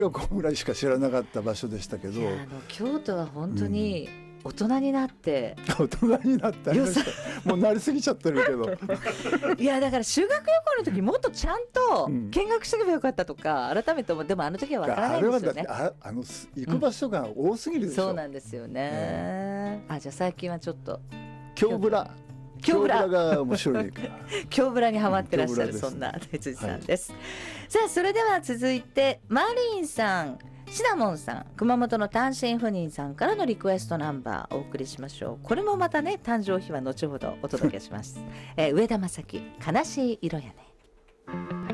こんぐらいしか知らなかった場所でしたけど、 京都は本当に大人になって、 大人になったもう慣れすぎちゃってるけどいやだから修学旅行の時もっとちゃんと見学しておけばよかったとか改めて思う。でもあの時は分からないんですよね。 あれはだって行く場所が多すぎるでしょ、 そうなんですよね、じゃあ最近はちょっと京ブラが面白いから京ブラにハマってらっしゃる、そんな哲司さんです、さあそれでは続いてマリンさん、シナモンさん、熊本の単身赴任さんからのリクエストナンバーお送りしましょう。これもまたね、誕生日は後ほどお届けします、上田正樹、悲しい色やね。